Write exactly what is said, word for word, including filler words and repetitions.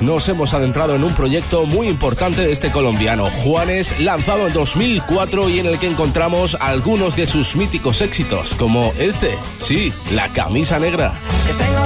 nos hemos adentrado en un proyecto muy importante de este colombiano, Juanes, lanzado en dos mil cuatro y en el que encontramos algunos de sus míticos éxitos, como este, sí, La Camisa Negra.